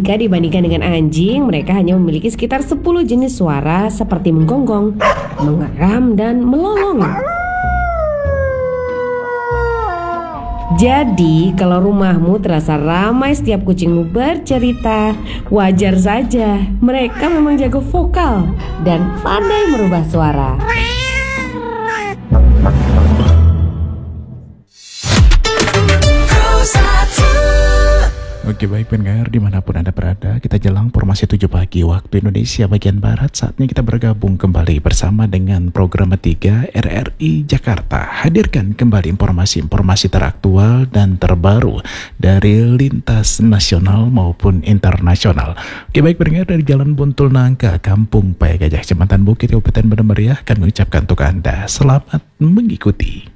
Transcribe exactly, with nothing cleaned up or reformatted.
Jika dibandingkan dengan anjing, mereka hanya memiliki sekitar sepuluh jenis suara seperti menggonggong, mengeram, dan melolong. Jadi, kalau rumahmu terasa ramai setiap kucingmu bercerita, wajar saja. Mereka memang jago vokal dan pandai merubah suara. Oke, baik pendengar dimanapun Anda berada, kita jelang formasi tujuh pagi waktu Indonesia bagian Barat. Saatnya kita bergabung kembali bersama dengan program tiga R R I Jakarta. Hadirkan kembali informasi-informasi teraktual dan terbaru dari lintas nasional maupun internasional. Oke, baik pendengar, dari Jalan Buntul Nangka, Kampung Paya Gajah, Kecamatan Bukit, Kabupaten Bandung Meriah, kami ucapkan untuk Anda selamat mengikuti.